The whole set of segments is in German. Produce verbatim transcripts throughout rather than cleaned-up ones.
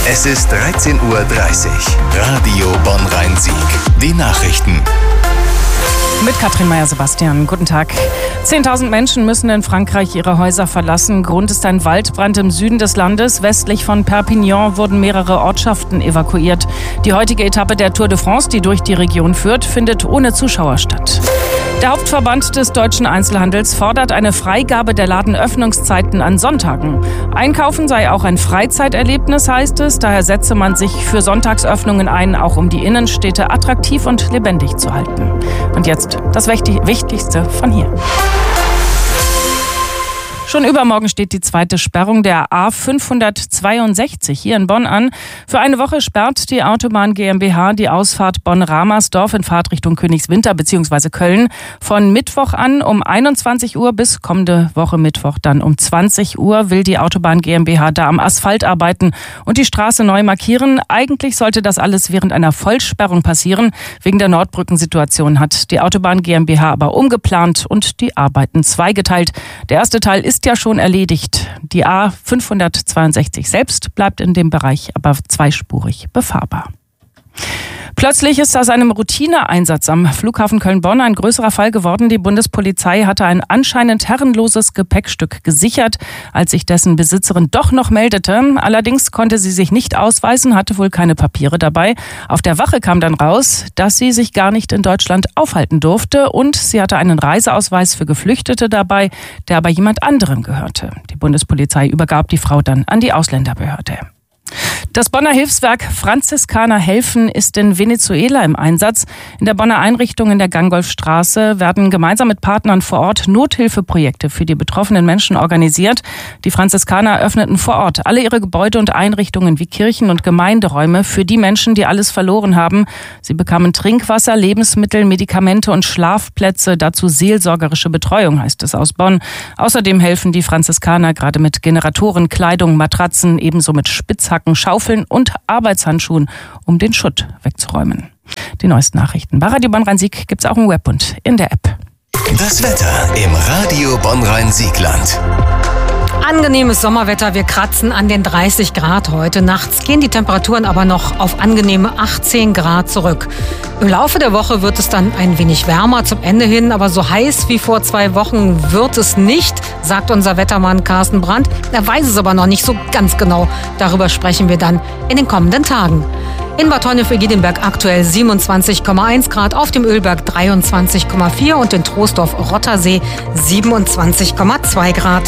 Es ist dreizehn Uhr dreißig. Radio Bonn-Rhein-Sieg. Die Nachrichten. Mit Katrin Meyer-Sebastian. Guten Tag. zehntausend Menschen müssen in Frankreich ihre Häuser verlassen. Grund ist ein Waldbrand im Süden des Landes. Westlich von Perpignan wurden mehrere Ortschaften evakuiert. Die heutige Etappe der Tour de France, die durch die Region führt, findet ohne Zuschauer statt. Der Hauptverband des deutschen Einzelhandels fordert eine Freigabe der Ladenöffnungszeiten an Sonntagen. Einkaufen sei auch ein Freizeiterlebnis, heißt es. Daher setze man sich für Sonntagsöffnungen ein, auch um die Innenstädte attraktiv und lebendig zu halten. Und jetzt das Wichtigste von hier. Schon übermorgen steht die zweite Sperrung der A fünfhundertzweiundsechzig hier in Bonn an. Für eine Woche sperrt die Autobahn GmbH die Ausfahrt Bonn-Ramersdorf in Fahrtrichtung Königswinter bzw. Köln von Mittwoch an um einundzwanzig Uhr bis kommende Woche Mittwoch dann um zwanzig Uhr will die Autobahn GmbH da am Asphalt arbeiten und die Straße neu markieren. Eigentlich sollte das alles während einer Vollsperrung passieren. Wegen der Nordbrückensituation hat die Autobahn GmbH aber umgeplant und die Arbeiten zweigeteilt. Der erste Teil ist ja schon erledigt. Die A fünfhundertzweiundsechzig selbst bleibt in dem Bereich aber zweispurig befahrbar. Plötzlich ist aus einem Routineeinsatz am Flughafen Köln-Bonn ein größerer Fall geworden. Die Bundespolizei hatte ein anscheinend herrenloses Gepäckstück gesichert, als sich dessen Besitzerin doch noch meldete. Allerdings konnte sie sich nicht ausweisen, hatte wohl keine Papiere dabei. Auf der Wache kam dann raus, dass sie sich gar nicht in Deutschland aufhalten durfte und sie hatte einen Reiseausweis für Geflüchtete dabei, der aber jemand anderem gehörte. Die Bundespolizei übergab die Frau dann an die Ausländerbehörde. Das Bonner Hilfswerk Franziskaner helfen ist in Venezuela im Einsatz. In der Bonner Einrichtung in der Gangolfstraße werden gemeinsam mit Partnern vor Ort Nothilfeprojekte für die betroffenen Menschen organisiert. Die Franziskaner öffneten vor Ort alle ihre Gebäude und Einrichtungen wie Kirchen und Gemeinderäume für die Menschen, die alles verloren haben. Sie bekamen Trinkwasser, Lebensmittel, Medikamente und Schlafplätze, dazu seelsorgerische Betreuung, heißt es aus Bonn. Außerdem helfen die Franziskaner gerade mit Generatoren, Kleidung, Matratzen, ebenso mit Spitzhacken, Schaufeln und Arbeitshandschuhen, um den Schutt wegzuräumen. Die neuesten Nachrichten bei Radio Bonn-Rhein-Sieg gibt es auch im Web und in der App. Das Wetter im Radio Bonn-Rhein-Sieg-Land. Angenehmes Sommerwetter, wir kratzen an den dreißig Grad heute. Nachts gehen die Temperaturen aber noch auf angenehme achtzehn Grad zurück. Im Laufe der Woche wird es dann ein wenig wärmer zum Ende hin, aber so heiß wie vor zwei Wochen wird es nicht, sagt unser Wettermann Carsten Brandt. Er weiß es aber noch nicht so ganz genau. Darüber sprechen wir dann in den kommenden Tagen. In Bad Honnef-Egidinberg aktuell siebenundzwanzig Komma eins Grad, auf dem Ölberg dreiundzwanzig Komma vier und in Troisdorf-Rottersee siebenundzwanzig Komma zwei Grad.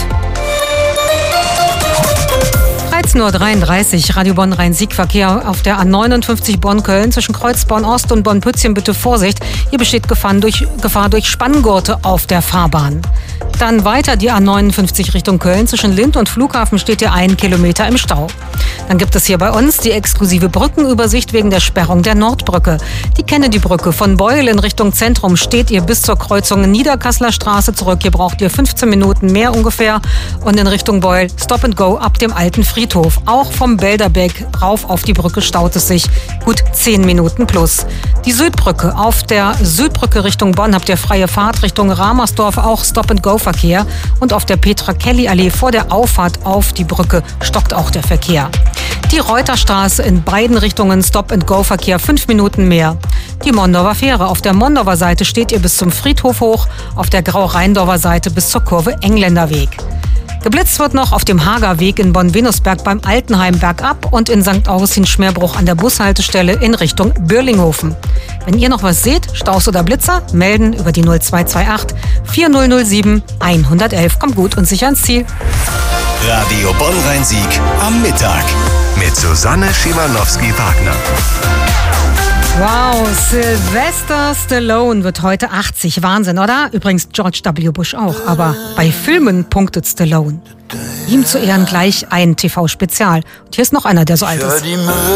dreizehn Uhr dreiunddreißig, Radio Bonn-Rhein-Sieg-Verkehr auf der A neunundfünfzig Bonn-Köln zwischen Kreuzborn-Ost und Bonn-Pützchen. Bitte Vorsicht, hier besteht Gefahr durch, Gefahr durch Spanngurte auf der Fahrbahn. Dann weiter die A neunundfünfzig Richtung Köln. Zwischen Lind und Flughafen steht ihr ein Kilometer im Stau. Dann gibt es hier bei uns die exklusive Brückenübersicht wegen der Sperrung der Nordbrücke. Die Kennedy-Brücke von Beul in Richtung Zentrum steht ihr bis zur Kreuzung Niederkasseler Straße zurück. Hier braucht ihr fünfzehn Minuten mehr ungefähr. Und in Richtung Beul Stop and Go ab dem alten Friedhof. Auch vom Belderbeck rauf auf die Brücke staut es sich gut zehn Minuten plus. Die Südbrücke. Auf der Südbrücke Richtung Bonn habt ihr freie Fahrt Richtung Ramersdorf, auch Stop and Go Verkehr. Und auf der Petra-Kelly-Allee vor der Auffahrt auf die Brücke stockt auch der Verkehr. Die Reuterstraße in beiden Richtungen Stop-and-Go-Verkehr, fünf Minuten mehr. Die Mondorfer Fähre. Auf der Mondorfer Seite steht ihr bis zum Friedhof hoch, auf der Grau-Rheindorfer Seite bis zur Kurve Engländerweg. Geblitzt wird noch auf dem Hagerweg in Bonn-Venusberg beim Altenheim bergab und in Sankt Augustin-Schmerbruch an der Bushaltestelle in Richtung Bürlinghofen. Wenn ihr noch was seht, Staus oder Blitzer, melden über die null zwei zwei acht vier null null sieben eins eins eins. Kommt gut und sicher ans Ziel. Radio Bonn-Rhein-Sieg am Mittag mit Susanne Schimanowski-Wagner. Wow, Sylvester Stallone wird heute achtzig. Wahnsinn, oder? Übrigens George W. Bush auch. Aber bei Filmen punktet Stallone. Ihm zu Ehren gleich ein T V-Spezial. Und hier ist noch einer, der so alt ist.